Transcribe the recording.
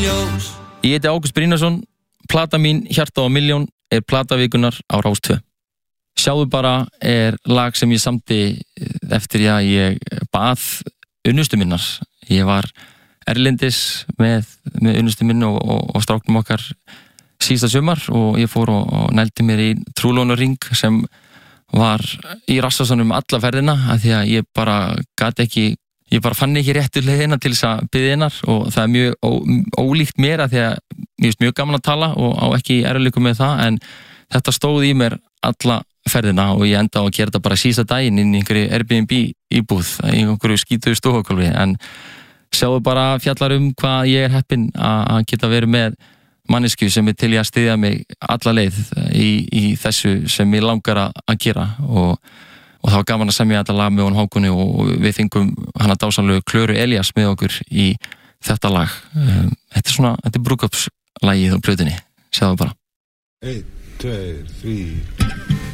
ljós. Ég heiti Ágúst Brynjarsson, plata mín Hjarta á milljón er plata vikunnar á Rás 2. Sjáðu bara er lag sem ég samdi eftir að ég bað unnustu minnar. Ég var erlendis með unnustu minn og stráknum okkar síðasta sumar og ég fór og nældi mér í trúlónarring sem var í Rassvasanum alla ferðina af því að ég bara fann ekki réttu leiðina til þess að biðja hennar og það mjög ólíkt mér af því að mér finnst mjög gaman að tala og á ekki erfiðleikum með það en þetta stóð í mér alla ferðina og ég enda á að gera þetta bara síðasta daginn inn í einhverju Airbnb íbúð í einhverju skítuðu stofukólfi en sjáðu bara fjallar hvað ég heppinn að geta verið með mannesku sem til í að styðja mig alla leið í þessu sem ég langar að gera og það var gaman að semja þetta lag með hún Hákoni og við fengum hana dásamlegu Klöru Elías með okkur í þetta lag. Þetta er brúðkaupslagið á plötunni. Sjáðu bara. 1, 2, 3